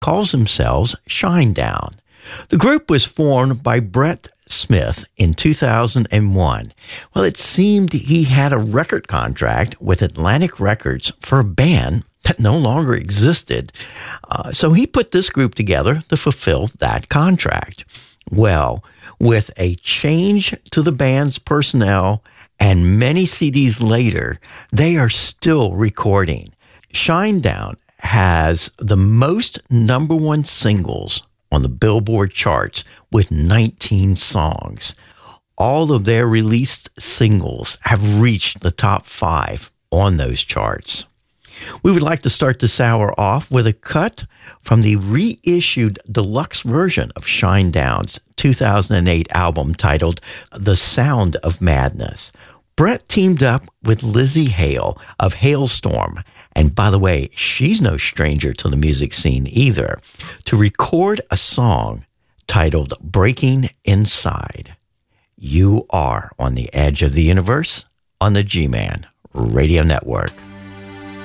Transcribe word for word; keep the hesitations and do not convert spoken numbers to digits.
calls themselves Shinedown. The group was formed by Brett Smith in two thousand one. Well, it seemed he had a record contract with Atlantic Records for a band that no longer existed. Uh, so he put this group together to fulfill that contract. Well, with a change to the band's personnel and many C Ds later, they are still recording. Shinedown has the most number one singles on the Billboard charts with nineteen songs. All of their released singles have reached the top five on those charts. We would like to start this hour off with a cut from the reissued deluxe version of Shinedown's two thousand eight album titled The Sound of Madness. Brett teamed up with Lizzie Hale of Halestorm, and by the way, she's no stranger to the music scene either, to record a song titled Breaking Inside. You are on the edge of the universe on the G-Man Radio Network.